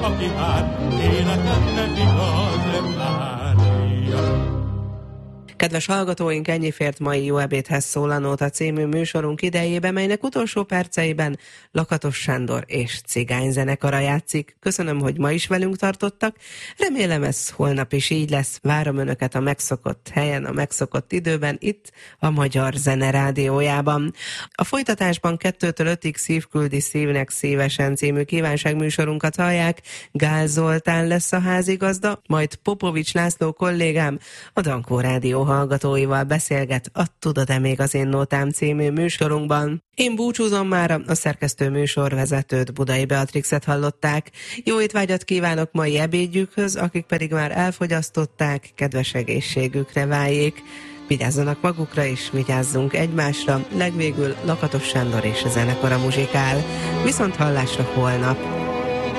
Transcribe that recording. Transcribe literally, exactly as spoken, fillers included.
aki vár, életemnek igaz várja. Kedves hallgatóink, ennyi fért mai Jó ebédhez szól a Nóta című műsorunk idejébe, melynek utolsó perceiben Lakatos Sándor és Cigány zenekara játszik. Köszönöm, hogy ma is velünk tartottak. Remélem ez holnap is így lesz. Várom Önöket a megszokott helyen, a megszokott időben, itt a Magyar Zene Rádiójában. A folytatásban kettőtől ötig Szívküldi szívnek szívesen című kívánságműsorunkat hallják. Gál Zoltán lesz a házigazda, majd Popovics László kollégám a Dankó Rádió hallgatóival beszélget a Tudod-e még az én nótám című műsorunkban. Én búcsúzom mára, a szerkesztő műsorvezetőt, Budai Beatrixet hallották. Jó étvágyat kívánok mai ebédjükhöz, akik pedig már elfogyasztották, kedves egészségükre váljék. Vigyázzanak magukra és vigyázzunk egymásra. Legvégül Lakatos Sándor és a zenekara muzsikál. Viszont hallásra holnap.